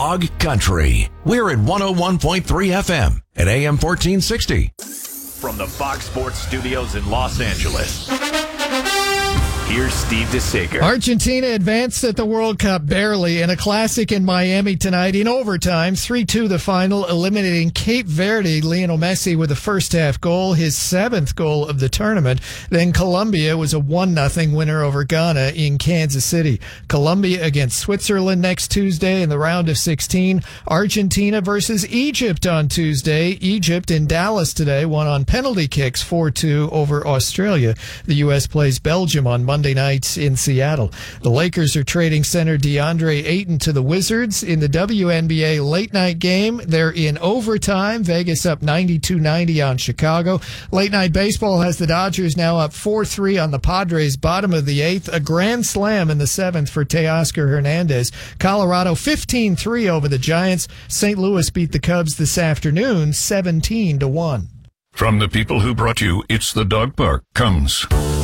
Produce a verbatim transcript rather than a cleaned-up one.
Dog Country. We're at one oh one point three F M at A M fourteen sixty. From the Fox Sports Studios in Los Angeles, here's Steve DeSager. Argentina advanced at the World Cup barely in a classic in Miami tonight in overtime. three two the final, eliminating Cape Verde. Lionel Messi with the first half goal, his seventh goal of the tournament. Then Colombia was a one nothing winner over Ghana in Kansas City. Colombia against Switzerland next Tuesday in the round of sixteen. Argentina versus Egypt on Tuesday. Egypt in Dallas today won on penalty kicks four two over Australia. The U S plays Belgium on Monday night in Seattle. The Lakers are trading center DeAndre Ayton to the Wizards. In the W N B A late night game, they're in overtime. Vegas up ninety-two ninety on Chicago. Late night baseball has the Dodgers now up four three on the Padres, bottom of the eighth. A grand slam in the seventh for Teoscar Hernandez. Colorado fifteen three over the Giants. Saint Louis beat the Cubs this afternoon seventeen to one. From the people who brought you It's the Dog Park comes